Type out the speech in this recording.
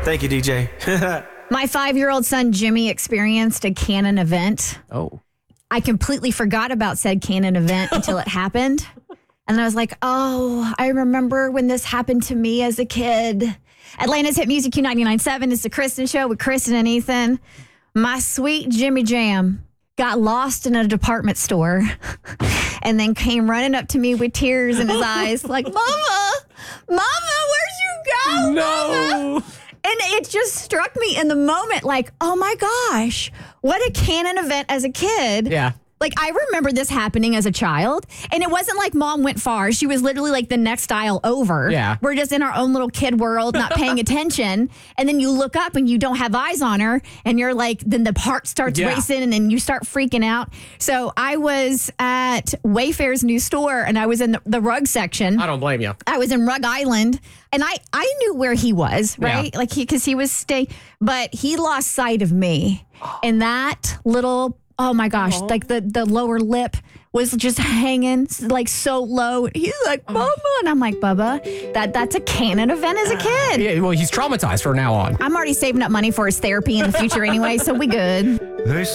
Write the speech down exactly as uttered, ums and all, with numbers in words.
Thank you, D J. My five-year-old son, Jimmy, experienced a canon event. Oh. I completely forgot about said canon event until it happened. And I was like, oh, I remember when this happened to me as a kid. Atlanta's Hit Music Q ninety-nine point seven is the Kristen Show with Kristen and Ethan. My sweet Jimmy Jam got lost in a department store and then came running up to me with tears in his eyes like, Mama, Mama, where'd you go, No. Mama? And it just struck me in the moment like, oh my gosh, what a canon event as a kid. Yeah. Like, I remember this happening as a child, and it wasn't like Mom went far. She was literally like the next aisle over. Yeah. We're just in our own little kid world, not paying attention. And then you look up and you don't have eyes on her, and you're like, then the heart starts Yeah. racing, and then you start freaking out. So I was at Wayfair's new store, and I was in the, the rug section. I don't blame you. I was in Rug Island, and I, I knew where he was, right? Yeah. Like, he, because he was staying, but he lost sight of me. And that little, oh my gosh, Aww. like the, the lower lip was just hanging like so low. He's like, Mama. And I'm like, Bubba, that, that's a canon event as a kid. Yeah, well, he's traumatized from now on. I'm already saving up money for his therapy in the future anyway, so we good. They